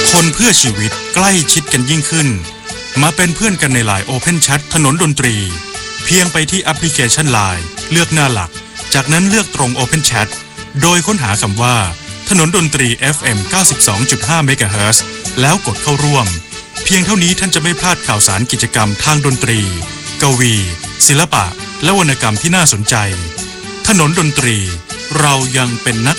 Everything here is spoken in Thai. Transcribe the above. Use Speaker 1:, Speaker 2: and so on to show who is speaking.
Speaker 1: คนเพื่อชีวิตใกล้ชิดกันยิ่งขึ้นมาเป็นเพื่อนกันใน LINE Open Chat ถนนดนตรีเพียงไปที่แอปพลิเคชัน LINE เลือกหน้าหลักจากนั้นเลือกตรง Open Chat โดยค้นหาคำว่าถนนดนตรี FM 92.5 เมกะเฮิรตซ์แล้วกดเข้าร่วมเพียงเท่านี้ท่านจะไม่พลาดข่าวสารกิจกรรมทางดนตรีกวีศิลปะและวรรณกรรมที่น่าสนใจถนนดนตรีเรายังเป็นนัก